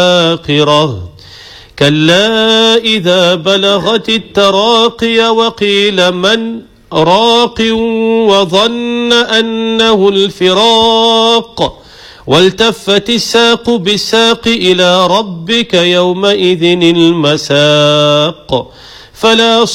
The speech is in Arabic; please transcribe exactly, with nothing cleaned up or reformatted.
الآخرة كلا إذا بلغت التراقي وقيل من راق وظن أنه الفراق والتفت الساق بالساق إلى ربك يومئذ المساق فلا